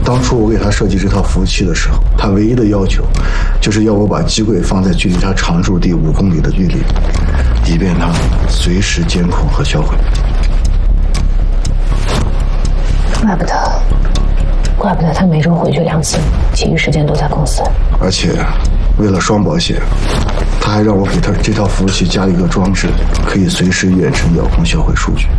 当初我给他设计这套服务器的时候，他唯一的要求就是要我把机柜放在距离他常驻地5公里的距离，以便他随时监控和销毁。 怪不得他每周回去2次，其余时间都在公司。 而且，为了双保险，他还让我给他这套服务器加了一个装置，可以随时远程遥控销毁数据。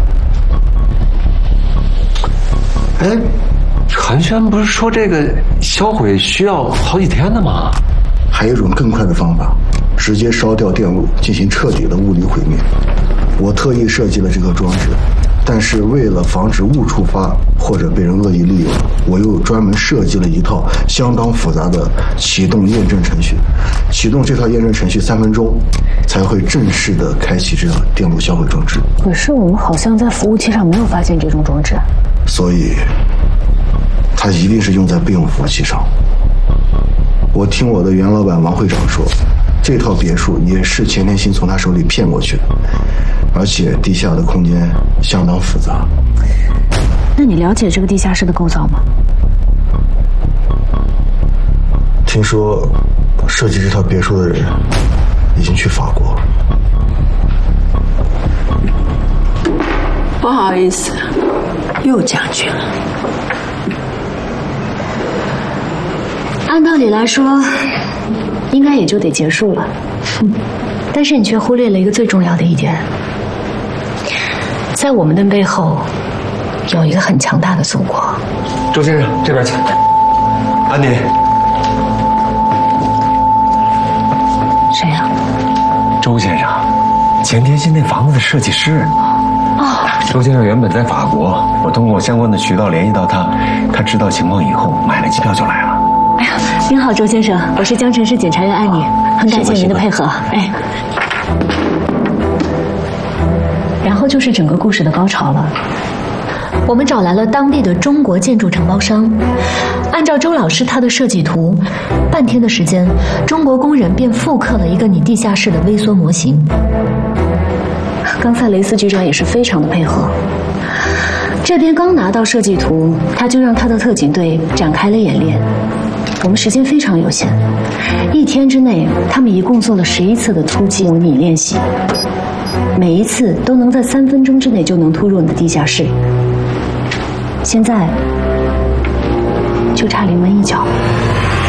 哎，韩轩不是说这个销毁需要好几天的吗？ 还有一种更快的方法，直接烧掉电路，进行彻底的物理毁灭。我特意设计了这个装置，但是为了防止误触发或者被人恶意利用，我又专门设计了一套相当复杂的启动验证程序。启动这套验证程序3分钟，才会正式的开启这个电路销毁装置。 可是我们好像在服务器上没有发现这种装置。 所以，它一定是用在备用服务器上。我听我的原老板王会长说，这套别墅也是钱天星从他手里骗过去的，而且地下的空间相当复杂。 那你了解这个地下室的构造吗？ 听说设计这套别墅的人已经去法国。 不好意思，又讲去了。 按道理来说，应该也就得结束了。但是你却忽略了一个最重要的一点，在我们的背后，有一个很强大的祖国。 周先生，这边请。安妮。 谁呀？ 周先生，钱天心那房子的设计师。 哦。 周先生原本在法国，我通过相关的渠道联系到他，他知道情况以后买了机票就来了。 哎呀，您好，周先生，我是江城市检察院安妮，很感谢您的配合。哎，然后就是整个故事的高潮了。我们找来了当地的中国建筑承包商，按照周老师他的设计图，半天的时间，中国工人便复刻了一个你地下室的微缩模型。刚才雷斯局长也是非常的配合。这边刚拿到设计图，他就让他的特警队展开了演练。我们时间非常有限，1天之内，他们一共做了11次的突击模拟练习，每一次都能在3分钟之内就能突入你的地下室。现在就差临门一脚。